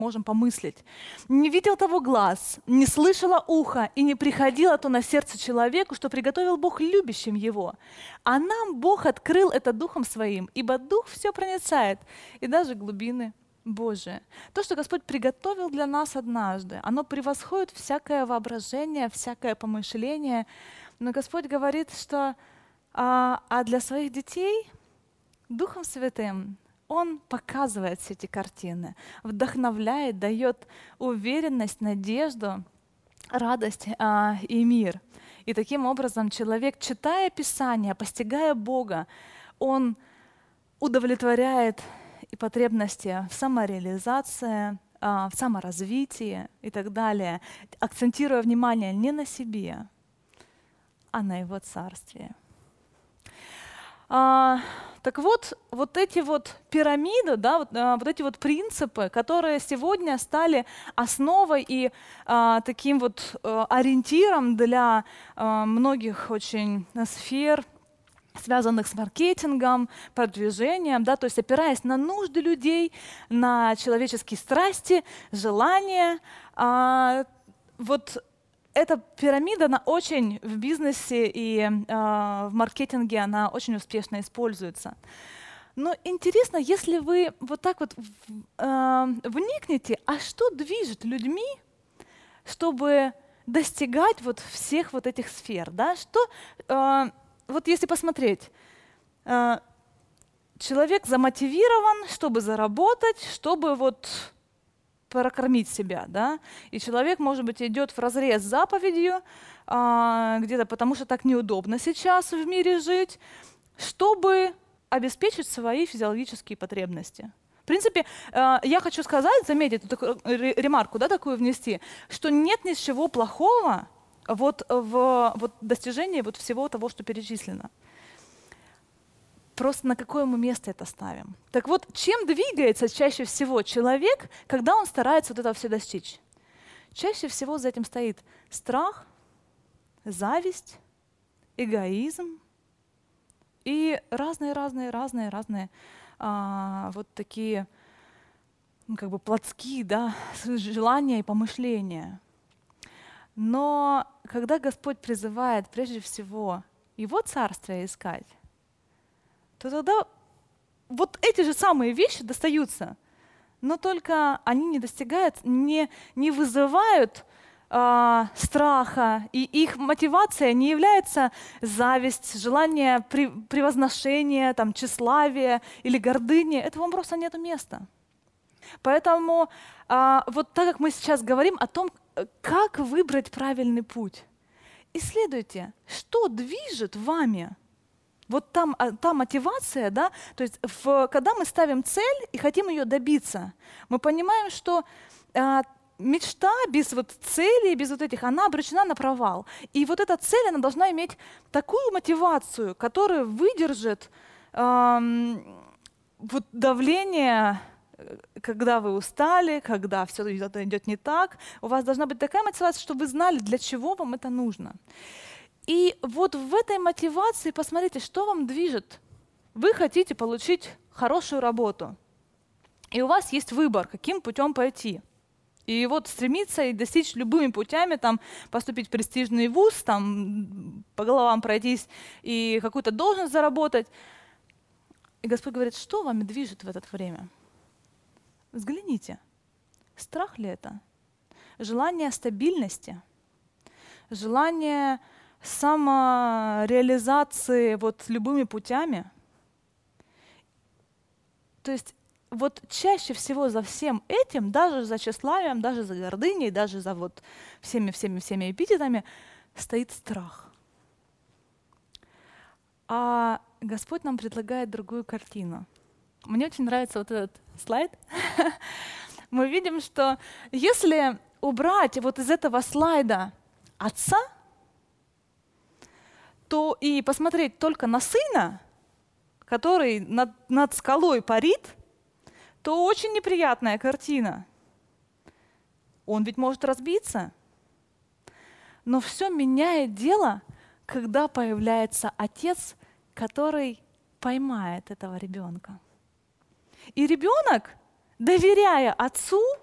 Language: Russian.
можем помыслить. Не видел того глаз, не слышало ухо, и не приходило то на сердце человеку, что приготовил Бог любящим его. А нам Бог открыл это Духом Своим, ибо Дух все проницает, и даже глубины Божие. То, что Господь приготовил для нас однажды, оно превосходит всякое воображение, всякое помышление. Но Господь говорит, что для своих детей Духом Святым Он показывает все эти картины, вдохновляет, дает уверенность, надежду, радость и мир. И таким образом человек, читая Писание, постигая Бога, он удовлетворяет и потребности в самореализации, в саморазвитии и так далее, акцентируя внимание не на себе, а на Его Царстве. Так вот, вот эти вот пирамиды, да, вот эти вот принципы, которые сегодня стали основой и таким вот ориентиром для многих очень сфер, связанных с маркетингом, продвижением, да, то есть опираясь на нужды людей, на человеческие страсти, желания. Вот эта пирамида, она очень в бизнесе и в маркетинге, она очень успешно используется. Но интересно, если вы вот так вот вникнете, а что движет людьми, чтобы достигать вот всех вот этих сфер, да? Что вот если посмотреть, человек замотивирован, чтобы заработать, чтобы вот прокормить себя, да? И человек, может быть, идет вразрез с заповедью, где-то потому что так неудобно сейчас в мире жить, чтобы обеспечить свои физиологические потребности. В принципе, я хочу сказать, заметить такую ремарку, да, такую внести, что нет ничего плохого вот в достижении вот всего того, что перечислено. Просто на какое мы место это ставим. Так вот, чем двигается чаще всего человек, когда он старается вот этого все достичь? Чаще всего за этим стоит страх, зависть, эгоизм и разные вот такие, ну, как бы плотские, да, желания и помышления. Но когда Господь призывает прежде всего Его Царствие искать, то тогда вот эти же самые вещи достаются, но только они не достигают, не вызывают страха, и их мотивация не является зависть, желание превозношения, там, тщеславия или гордыни. Этого просто нет места. Поэтому вот так как мы сейчас говорим о том, как выбрать правильный путь, исследуйте, что движет вами. Вот там та мотивация, да, то есть когда мы ставим цель и хотим ее добиться, мы понимаем, что мечта без вот целей, без вот этих, она обречена на провал. И вот эта цель, она должна иметь такую мотивацию, которая выдержит вот давление, когда вы устали, когда все идет не так. У вас должна быть такая мотивация, чтобы вы знали, для чего вам это нужно. И вот в этой мотивации посмотрите, что вам движет. Вы хотите получить хорошую работу, и у вас есть выбор, каким путем пойти. И вот стремиться и достичь любыми путями, там, поступить в престижный вуз, там, по головам пройтись и какую-то должность заработать. И Господь говорит, что вами движет в это время? Взгляните, страх ли это? Желание стабильности? Желание самореализации вот любыми путями? То есть вот чаще всего за всем этим, даже за тщеславием, даже за гордыней, даже за вот всеми эпитетами стоит страх. А Господь нам предлагает другую картину. Мне очень нравится вот этот слайд. Мы видим, что если убрать вот из этого слайда отца, то и посмотреть только на сына, который над скалой парит, то очень неприятная картина. Он ведь может разбиться. Но все меняет дело, когда появляется отец, который поймает этого ребенка. И ребенок, доверяя отцу,